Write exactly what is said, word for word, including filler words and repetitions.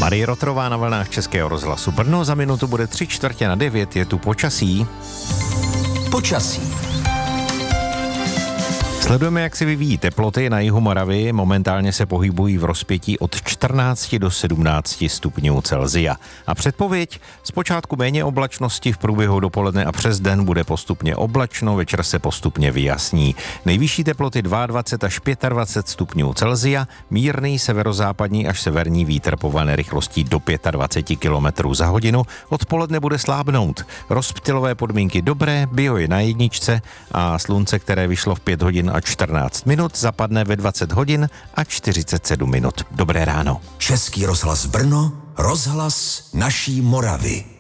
Marie Rotrová na vlnách Českého rozhlasu Brno. Za minutu bude tři čtvrtě na devět, je tu počasí. Počasí. Sledujeme, jak se vyvíjí teploty na jihu Moravy. Momentálně se pohybují v rozpětí od čtrnácti do sedmnácti stupňů Celsia. A předpověď: zpočátku méně oblačnosti, v průběhu dopoledne a přes den bude postupně oblačno, večer se postupně vyjasní. Nejvyšší teploty dvacet dva až dvacet pět stupňů Celsia, mírný severozápadní až severní vítr povolené rychlostí do dvacet pět kilometrů za hodinu. Odpoledne bude slábnout. Rozptylové podmínky dobré, bio je na jedničce a slunce, které vyšlo v pět hodin a čtrnáct minut, zapadne ve dvacet hodin a čtyřicet sedm minut. Dobré ráno. Český rozhlas Brno, rozhlas naší Moravy.